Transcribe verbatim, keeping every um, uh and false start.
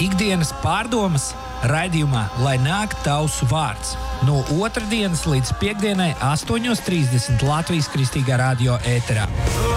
Ikdienas pārdomas raidījumā Lai nāk tavs vārds. No otrdienas līdz piekdienai astoņos trīsdesmit Latvijas Kristīgā radio ēterā.